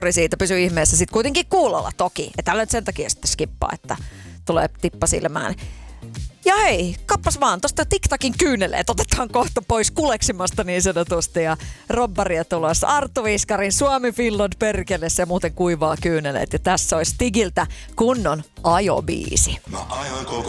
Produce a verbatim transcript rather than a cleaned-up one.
siitä pysyy ihmeessä sitten kuitenkin kuulolla toki. Että älä nyt sen takia sitten skippaa, että tulee tippa silmään. Ja hei, kappas vaan, tosta TikTokin kyyneleet otetaan kohta pois kuleksimasta niin sanotusti. Ja robbaria tulossa Arttu Viskarin Suomi Finland perkele, se muuten kuivaa kyyneleet. Ja tässä olisi Stigiltä kunnon ajobiisi. Mä ajoin koko